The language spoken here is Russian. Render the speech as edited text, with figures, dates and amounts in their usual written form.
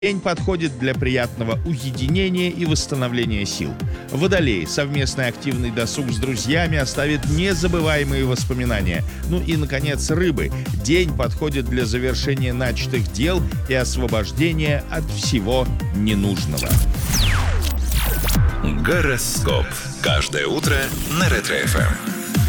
День подходит для приятного уединения и восстановления сил. Водолей. Совместный активный досуг с друзьями оставит незабываемые воспоминания. Ну и, наконец, Рыбы. День подходит для завершения начатых дел и освобождения от всего ненужного. Гороскоп. Каждое утро на Ретро-ФМ.